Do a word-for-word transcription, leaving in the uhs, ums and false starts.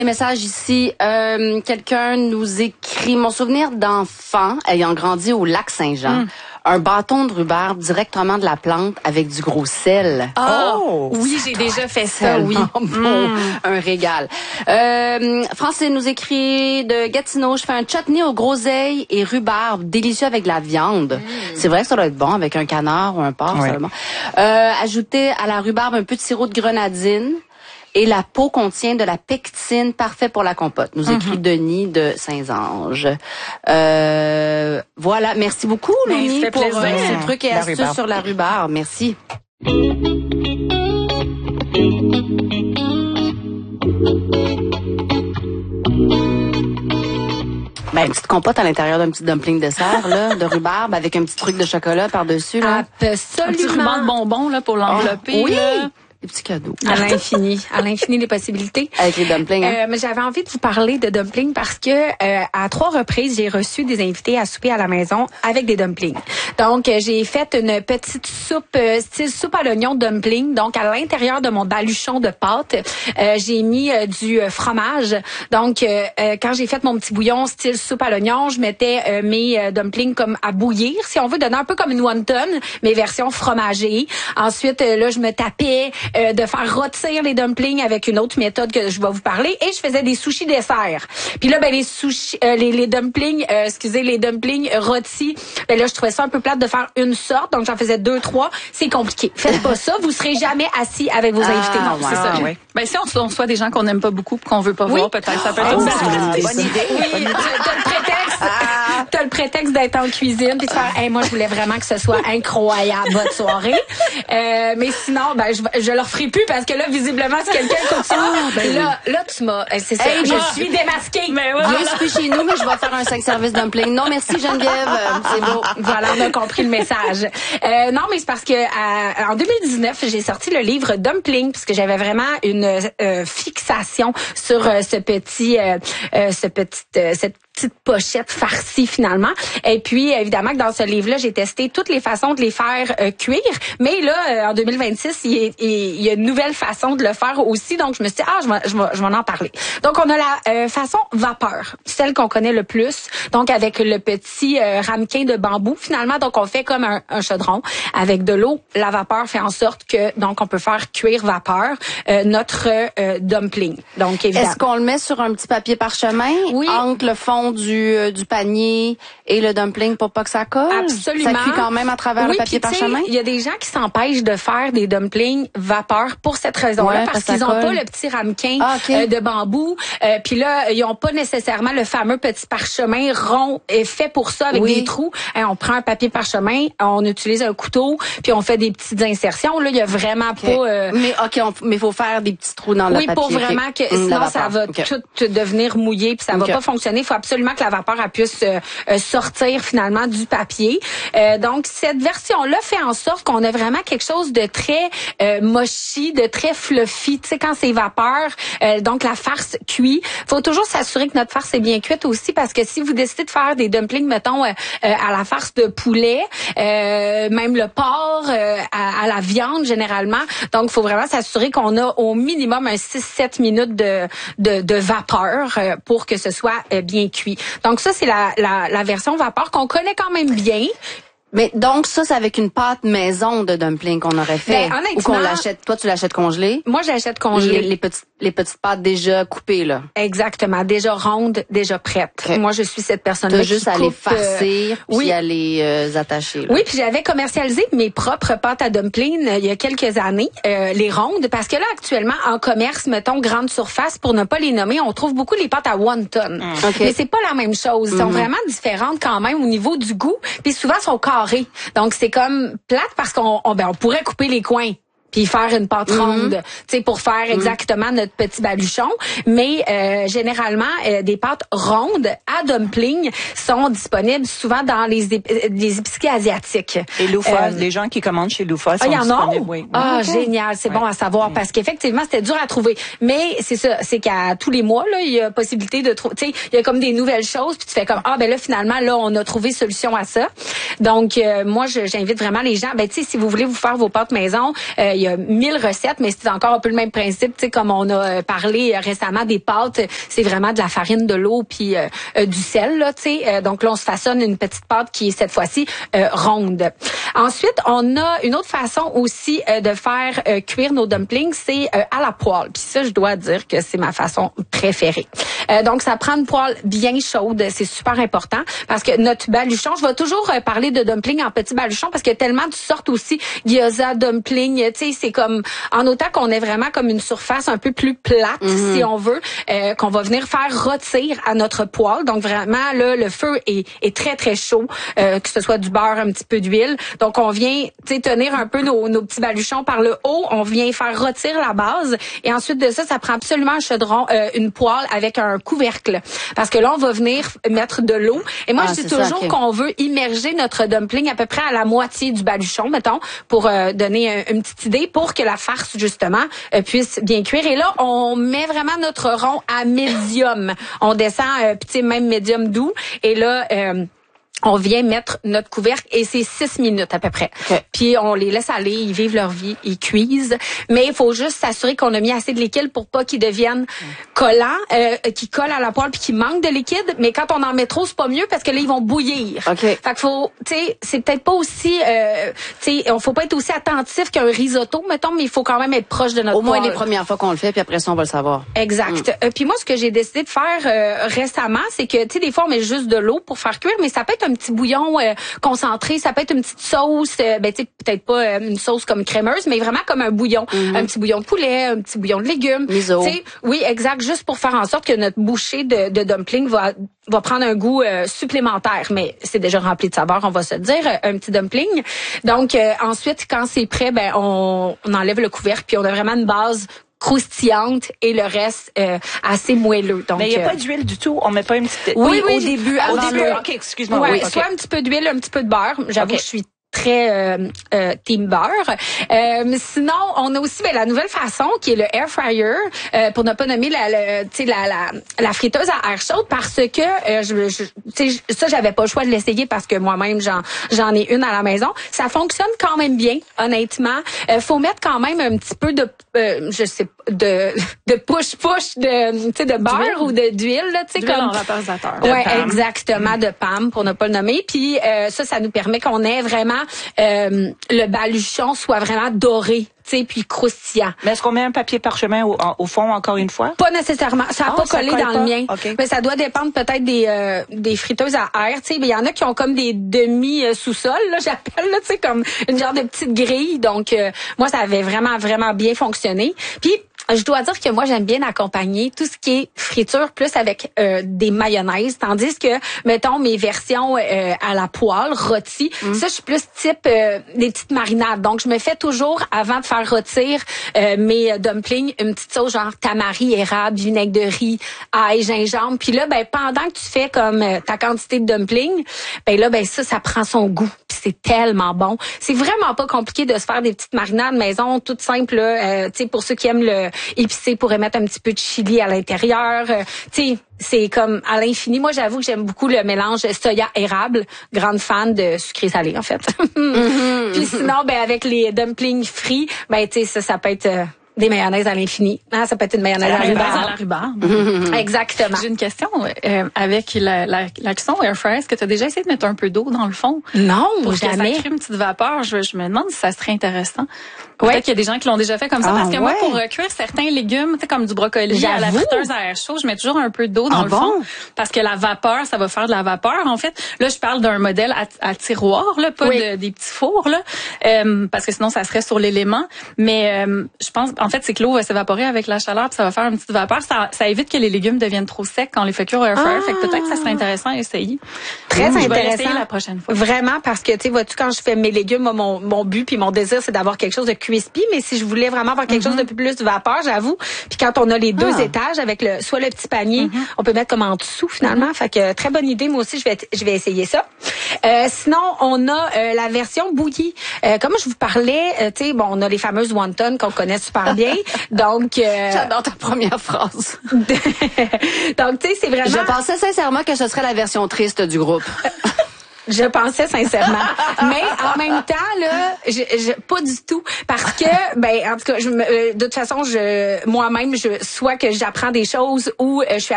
Message ici, euh, quelqu'un nous écrit mon souvenir d'enfant ayant grandi au lac Saint-Jean. Mm. Un bâton de rhubarbe directement de la plante avec du gros sel. Oh, oh oui, j'ai déjà fait ça, oui. Bon, mm. Un régal. Euh, Francine nous écrit de Gatineau, je fais un chutney aux groseilles et rhubarbe, délicieux avec de la viande. Mm. C'est vrai que ça doit être bon avec un canard ou un porc, oui. seulement. Euh, ajouter à la rhubarbe un peu de sirop de grenadine. Et la peau contient de la pectine, parfait pour la compote. Nous écrit mm-hmm. Denis de Saint-Ange. Euh, voilà, merci beaucoup, Louis, pour euh, ces trucs et astuces rhubarbe. Sur la rhubarbe. Merci. Ben, une petite compote à l'intérieur d'un petit dumpling de serre, là, de rhubarbe, avec un petit truc de chocolat par-dessus, là. Absolument. Un petit ruban de bonbons, là, pour l'envelopper. Oh, oui! Là. Des petits cadeaux. À l'infini. À l'infini des possibilités. Avec les dumplings. Hein? Euh, mais j'avais envie de vous parler de dumplings parce que euh, à trois reprises, j'ai reçu des invités à souper à la maison avec des dumplings. Donc, euh, j'ai fait une petite soupe, euh, style soupe à l'oignon dumpling. Donc, à l'intérieur de mon baluchon de pâte, euh, j'ai mis euh, du fromage. Donc, euh, euh, quand j'ai fait mon petit bouillon style soupe à l'oignon, je mettais euh, mes euh, dumplings comme à bouillir. Si on veut, donner un peu comme une wonton, mais version fromagée. Ensuite, euh, là, je me tapais Euh, de faire rôtir les dumplings avec une autre méthode que je vais vous parler, et je faisais des sushis dessert. Puis là, ben les sushis, euh, les, les dumplings, euh, excusez, les dumplings rôtis, ben là, je trouvais ça un peu plate de faire une sorte, donc j'en faisais deux, trois. C'est compliqué. Faites pas ça, vous serez jamais assis avec vos ah, invités. Non, wow, c'est ça. Oui. Ben si on, on soit des gens qu'on n'aime pas beaucoup, qu'on veut pas oui. voir, peut-être ça peut être oh, une bonne idée. Bonne idée. Oui, t'as le prétexte. Ah. T'as le prétexte d'être en cuisine puis de faire, hey, moi je voulais vraiment que ce soit incroyable votre soirée. Euh, mais sinon, ben je, je leur ferai plus parce que là visiblement si quelqu'un écoute ça, oh, ben là, oui. là tu m'as, c'est ça, hey, je moi, suis démasquée. Mais ouais, viens souper chez nous, mais je vais faire un cinq services dumpling. Non merci Geneviève, c'est beau. Voilà, on a compris le message. Euh, non mais c'est parce que à, en deux mille dix-neuf j'ai sorti le livre Dumpling parce que j'avais vraiment une euh, fixation sur euh, ce petit, euh, euh, ce petit, euh, cette petite pochette farcie finalement. Et puis évidemment que dans ce livre-là, j'ai testé toutes les façons de les faire euh, cuire. Mais là, euh, en deux mille vingt-six, il y, a, il y a une nouvelle façon de le faire aussi. Donc je me suis dit, ah, je vais, je vais, je vais en parler. Donc on a la euh, façon vapeur, celle qu'on connaît le plus. Donc avec le petit euh, ramequin de bambou finalement. Donc on fait comme un, un chaudron avec de l'eau. La vapeur fait en sorte que donc on peut faire cuire vapeur euh, notre euh, dumpling. Donc évidemment. Est-ce qu'on le met sur un petit papier parchemin oui. entre le fond du euh, du panier et le dumpling pour pas que ça colle? Absolument. Ça cuit quand même à travers oui, le papier parchemin? Il y a des gens qui s'empêchent de faire des dumplings vapeur pour cette raison-là, ouais, parce parce qu'ils n'ont pas le petit ramequin ah, okay. euh, de bambou. Euh, Puis là, ils n'ont pas nécessairement le fameux petit parchemin rond et fait pour ça avec oui. des trous. Hein, on prend un papier parchemin, on utilise un couteau, puis on fait des petites insertions. Là, il y a vraiment okay. pas... Euh... Mais OK, on, mais il faut faire des petits trous dans oui, le papier. Oui, pour vraiment okay. que... Mmh, sinon, ça va okay. tout devenir mouillé, puis ça okay. va pas fonctionner. Il faut absolument que la vapeur elle puisse euh, sortir finalement du papier. Euh, donc, cette version-là fait en sorte qu'on a vraiment quelque chose de très euh, mochi, de très fluffy. Tu sais, quand c'est vapeur, euh, donc la farce cuit. Faut toujours s'assurer que notre farce est bien cuite aussi, parce que si vous décidez de faire des dumplings, mettons, euh, euh, à la farce de poulet, euh, même le porc, euh, à, à la viande généralement, donc il faut vraiment s'assurer qu'on a au minimum un six sept minutes de, de, de vapeur euh, pour que ce soit euh, bien cuit. Donc ça, c'est la, la, la version vapeur qu'on connaît quand même bien. Mais donc ça, c'est avec une pâte maison de dumpling qu'on aurait fait, ben, ou qu'on l'achète. Toi, tu l'achètes congelé. Moi, j'achète congelé. Les, les petites les petites pâtes déjà coupées là. Exactement, déjà rondes, déjà prêtes. Okay. Moi, je suis cette personne-là qui juste à coupe, les farcir, euh, oui. puis à les euh, attacher. Là. Oui, puis j'avais commercialisé mes propres pâtes à dumpling euh, il y a quelques années, euh, les rondes, parce que là actuellement en commerce, mettons grande surface, pour ne pas les nommer, on trouve beaucoup les pâtes à wonton. Mm. Okay. Mais c'est pas la même chose. Elles mm-hmm. sont vraiment différentes quand même au niveau du goût, puis souvent sont carrées. Donc c'est comme plate parce qu'on on, ben, on pourrait couper les coins puis faire une pâte ronde, mm-hmm. tu sais, pour faire exactement mm-hmm. notre petit baluchon. Mais euh, généralement, euh, des pâtes rondes à dumpling sont disponibles souvent dans les, ép- les épiceries asiatiques. Et Loufas, euh, les gens qui commandent chez Loufas sont ah, y en disponibles. A? Oui. Ah, okay. Génial, c'est ouais. bon à savoir, mm-hmm. parce qu'effectivement, c'était dur à trouver. Mais c'est ça, c'est qu'à tous les mois, là, il y a possibilité de trouver, tu sais, il y a comme des nouvelles choses, puis tu fais comme, ah, ben là, finalement, là, on a trouvé solution à ça. Donc, euh, moi, je, j'invite vraiment les gens, ben tu sais, si vous voulez vous faire vos pâtes maison, euh, il y a mille recettes, mais c'est encore un peu le même principe, tu sais, comme on a parlé récemment des pâtes, c'est vraiment de la farine, de l'eau, puis euh, euh, du sel, là, tu sais. Euh, donc là, on se façonne une petite pâte qui est cette fois-ci euh, ronde. Ensuite, on a une autre façon aussi euh, de faire euh, cuire nos dumplings, c'est euh, à la poêle. Puis ça, je dois dire que c'est ma façon préférée. Euh, donc, ça prend une poêle bien chaude, c'est super important, parce que notre baluchon, je vais toujours euh, parler de dumplings en petit baluchon, parce qu'il y a tellement de sortes aussi, gyoza, dumpling, tu sais, c'est comme, en autant qu'on ait vraiment comme une surface un peu plus plate, mm-hmm. si on veut, euh, qu'on va venir faire rôtir à notre poêle. Donc, vraiment, là, le feu est, est très, très chaud, euh, que ce soit du beurre, un petit peu d'huile. Donc, on vient, tu sais, tenir un peu nos, nos petits baluchons par le haut, on vient faire rôtir la base, et ensuite de ça, ça prend absolument un chaudron, euh, une poêle avec un couvercle, parce que là, on va venir mettre de l'eau. Et moi, ah, je dis toujours ça, okay. qu'on veut immerger notre dumpling à peu près à la moitié du baluchon, mettons, pour euh, donner un, une petite idée, pour que la farce, justement, euh, puisse bien cuire. Et là, on met vraiment notre rond à médium. On descend, euh, petit même médium doux. Et là... Euh, on vient mettre notre couvercle et c'est six minutes à peu près. Okay. Puis on les laisse aller, ils vivent leur vie, ils cuisent. Mais il faut juste s'assurer qu'on a mis assez de liquide pour pas qu'ils deviennent collants, euh, qu'ils collent à la poêle puis qu'ils manquent de liquide. Mais quand on en met trop, c'est pas mieux parce que là, ils vont bouillir. Okay. Fait qu'il faut, tu sais, c'est peut-être pas aussi, euh, tu sais, on faut pas être aussi attentif qu'un risotto, mettons, mais il faut quand même être proche de notre Au moins poêle. Les premières fois qu'on le fait, puis après ça, on va le savoir. Exact. Mm. Euh, puis moi, ce que j'ai décidé de faire euh, récemment, c'est que, tu sais, des fois, on met juste de l'eau pour faire cuire, mais ça peut être un petit bouillon euh, concentré, ça peut être une petite sauce, euh, ben tu sais peut-être pas euh, une sauce comme crémeuse, mais vraiment comme un bouillon, mm-hmm. un petit bouillon de poulet, un petit bouillon de légumes. Miso. Tu sais, oui, exact, juste pour faire en sorte que notre bouchée de, de dumpling va va prendre un goût euh, supplémentaire, mais c'est déjà rempli de saveur, on va se dire, euh, un petit dumpling. Donc euh, ensuite, quand c'est prêt, ben on, on enlève le couvercle, puis on a vraiment une base croustillante et le reste euh, assez moelleux. Donc, mais il n'y a euh, pas d'huile du tout. On met pas une petite. Oui, oui, au début. Au début. Le... Ok, excuse-moi. Ouais, oui, okay. Soit un petit peu d'huile, un petit peu de beurre. J'avoue okay. que je suis très euh, euh, team beurre. Euh, mais sinon, on a aussi ben, la nouvelle façon qui est le air fryer, euh, pour ne pas nommer la, le, la, la, la friteuse à air chaude, parce que euh, je, je, ça, j'avais pas le choix de l'essayer parce que moi-même, j'en, j'en ai une à la maison. Ça fonctionne quand même bien, honnêtement. Euh, faut mettre quand même un petit peu de, euh, je sais de de push-push de, tu sais, de beurre ou de, d'huile, là, tu sais, comme... en vaporisateur. Ouais, exactement, de P A M, pour ne pas le nommer. Puis euh, ça, ça nous permet qu'on ait vraiment euh, le baluchon soit vraiment doré, tu sais, puis croustillant. Mais est-ce qu'on met un papier parchemin au, au fond encore une fois? Pas nécessairement. Ça n'a oh, pas collé dans pas? le mien. Okay. Mais ça doit dépendre peut-être des euh, des friteuses à air. Tu sais, il y en a qui ont comme des demi sous-sols, là, j'appelle, là, tu sais, comme une genre de petite grille. Donc euh, moi, ça avait vraiment vraiment bien fonctionné. Puis je dois dire que moi, j'aime bien accompagner tout ce qui est friture plus avec euh, des mayonnaises, tandis que, mettons, mes versions euh, à la poêle, rôties, mm. ça, je suis plus type euh, des petites marinades. Donc, je me fais toujours, avant de faire rôtir euh, mes dumplings, une petite sauce genre tamari, érable, vinaigre de riz, ail, gingembre. Puis là, ben pendant que tu fais comme euh, ta quantité de dumplings, ben là, ben ça, ça prend son goût. Puis c'est tellement bon. C'est vraiment pas compliqué de se faire des petites marinades maison, toutes simples, là, euh, tu sais, pour ceux qui aiment le épicé, pourrait mettre un petit peu de chili à l'intérieur. Euh, tu sais, c'est comme à l'infini. Moi, j'avoue que j'aime beaucoup le mélange soya-érable. Grande fan de sucré-salé, en fait. Mm-hmm. Puis sinon, ben avec les dumplings frits, ben tu sais, ça, ça peut être... Euh, des mayonnaises à l'infini. Ah, ça peut être une mayonnaise à, à la rhubarbe. À la rhubarbe. Mm-hmm. Exactement. J'ai une question. Euh, avec la, la, la cuisson air fryer, est-ce que tu as déjà essayé de mettre un peu d'eau dans le fond? Non, pour jamais. Que ça crée une petite vapeur. Je, je me demande si ça serait intéressant. Peut-être ouais. qu'il y a des gens qui l'ont déjà fait comme ça. Ah, parce que moi, ouais. pour euh, cuire certains légumes, tu sais, comme du brocoli J'avoue. à la friteuse à air chaud, je mets toujours un peu d'eau dans ah, le fond. Bon? Parce que la vapeur, ça va faire de la vapeur, en fait. Là, je parle d'un modèle à, à tiroir, là, pas oui. de, des petits fours, là. Euh, parce que sinon, ça serait sur l'élément. Mais euh, je pense, en fait, c'est que l'eau va s'évaporer avec la chaleur, puis ça va faire une petite vapeur. Ça, ça évite que les légumes deviennent trop secs quand on les fait cuire au air fryer. Ah. Fait que peut-être que ça serait intéressant à essayer. Très mmh, intéressant. Je vais la prochaine fois. Vraiment, parce que, tu sais, vois-tu, quand je fais mes légumes, mon, mon but puis mon désir, c'est d'avoir quelque chose de crispy. Mais si je voulais vraiment avoir quelque mm-hmm. chose de plus de vapeur, j'avoue. Puis quand on a les deux ah. étages avec le soit le petit panier, mm-hmm. on peut mettre comme en dessous finalement. Mm-hmm. Fait que très bonne idée. Moi aussi, je vais je vais essayer ça. Euh, sinon, on a euh, la version bouillie. Euh, comme je vous parlais, euh, tu sais, bon, on a les fameuses wontons qu'on connaît super bien. Donc, euh, j'adore ta première phrase. Donc, tu sais, c'est vraiment. Je pensais sincèrement que ce serait la version triste du groupe. Je pensais sincèrement. Mais en même temps, là, je, je, pas du tout. Parce que, ben, en tout cas, je me, de toute façon, je, moi-même, je, soit que j'apprends des choses ou euh, je suis